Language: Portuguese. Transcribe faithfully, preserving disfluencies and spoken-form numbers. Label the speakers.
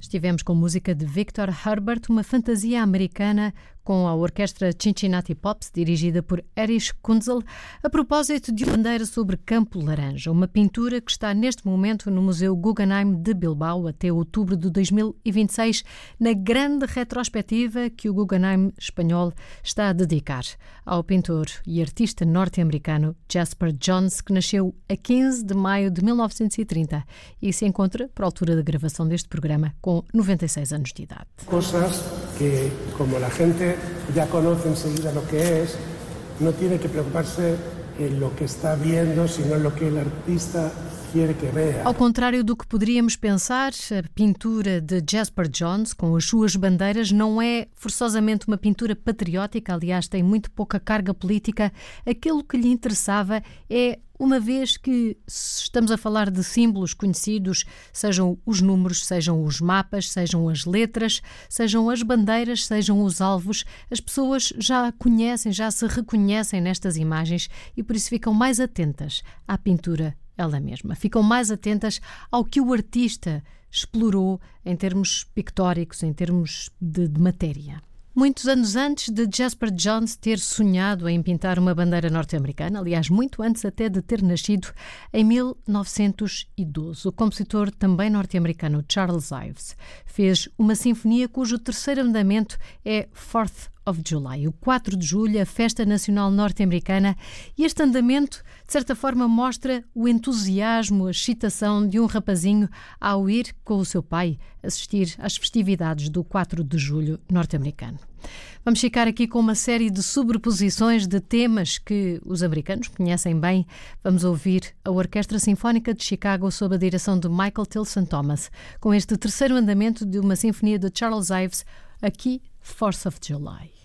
Speaker 1: Estivemos com música de Victor Herbert, uma fantasia americana com a orquestra Cincinnati Pops, dirigida por Erich Kunzel, a propósito de uma bandeira sobre campo laranja, uma pintura que está neste momento no Museu Guggenheim de Bilbao até outubro de dois mil e vinte e seis, na grande retrospectiva que o Guggenheim espanhol está a dedicar ao pintor e artista norte-americano Jasper Johns, que nasceu a quinze de maio de mil novecentos e trinta e se encontra, por altura da gravação deste programa, com noventa e seis anos de idade.
Speaker 2: Coisas que, como a gente ya conoce enseguida lo que es, no tiene que preocuparse en lo que está viendo, sino en lo que el artista quiere que vea.
Speaker 1: Ao contrário do que poderíamos pensar, a pintura de Jasper Johns, com as suas bandeiras, não é forçosamente uma pintura patriótica, aliás, tem muito pouca carga política. Aquilo que lhe interessava é, uma vez que estamos a falar de símbolos conhecidos, sejam os números, sejam os mapas, sejam as letras, sejam as bandeiras, sejam os alvos, as pessoas já conhecem, já se reconhecem nestas imagens e por isso ficam mais atentas à pintura ela mesma. Ficam mais atentas ao que o artista explorou em termos pictóricos, em termos de, de matéria. Muitos anos antes de Jasper Johns ter sonhado em pintar uma bandeira norte-americana, aliás, muito antes até de ter nascido, em mil novecentos e doze, o compositor também norte-americano Charles Ives fez uma sinfonia cujo terceiro andamento é fourth of July, o quatro de julho, a festa nacional norte-americana, e este andamento, de certa forma, mostra o entusiasmo, a excitação de um rapazinho ao ir com o seu pai assistir às festividades do quatro de julho norte-americano. Vamos ficar aqui com uma série de sobreposições de temas que os americanos conhecem bem. Vamos ouvir a Orquestra Sinfónica de Chicago sob a direção de Michael Tilson Thomas, com este terceiro andamento de uma sinfonia de Charles Ives, aqui, fourth of July.